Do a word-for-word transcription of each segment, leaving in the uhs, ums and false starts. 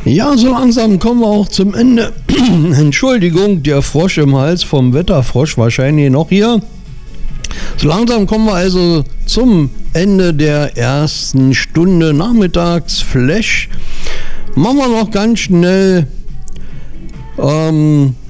Ja, so langsam kommen wir auch zum Ende. Entschuldigung, der Frosch im Hals vom Wetterfrosch wahrscheinlich noch hier. So langsam kommen wir also zum Ende der ersten Stunde Nachmittagsflash. Machen wir noch ganz schnell. Ähm,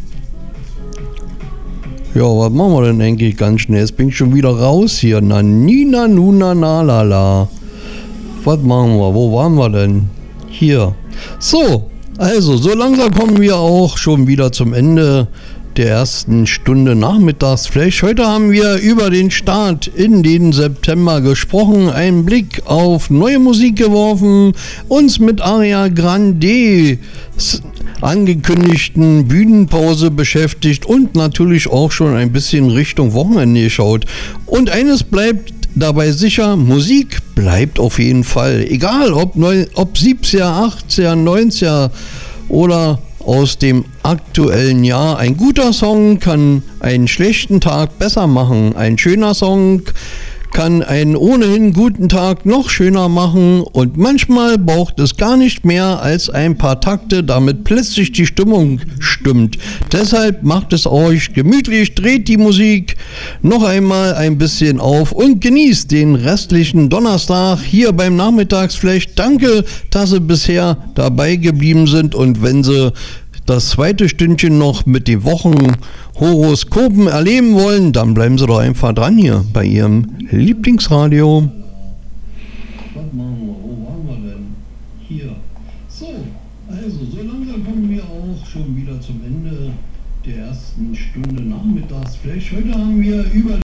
ja, was machen wir denn eigentlich ganz schnell? Jetzt bin ich schon wieder raus hier. Na, Nina, Nuna, na, la, la. Was machen wir? Wo waren wir denn? Hier. So, also, so langsam kommen wir auch schon wieder zum Ende der ersten Stunde Nachmittagsflash. Heute haben wir über den Start in den September gesprochen, einen Blick auf neue Musik geworfen, uns mit Aria Grande angekündigten Bühnenpause beschäftigt und natürlich auch schon ein bisschen Richtung Wochenende geschaut. Und eines bleibt dabei sicher, Musik bleibt auf jeden Fall. Egal ob, neu, ob siebziger, achtziger, neunziger oder aus dem aktuellen Jahr. Ein guter Song kann einen schlechten Tag besser machen. Ein schöner Song kann einen ohnehin guten Tag noch schöner machen und manchmal braucht es gar nicht mehr als ein paar Takte, damit plötzlich die Stimmung stimmt. Deshalb macht es euch gemütlich, dreht die Musik noch einmal ein bisschen auf und genießt den restlichen Donnerstag hier beim Nachmittagsflash. Danke, dass Sie bisher dabei geblieben sind und wenn Sie das zweite Stündchen noch mit den Wochenhoroskopen erleben wollen, dann bleiben Sie doch einfach dran hier bei Ihrem Lieblingsradio. Was machen wir? Wo waren wir denn? Hier. So, also so langsam kommen wir auch schon wieder zum Ende der ersten Stunde Nachmittagsflash. Heute haben wir über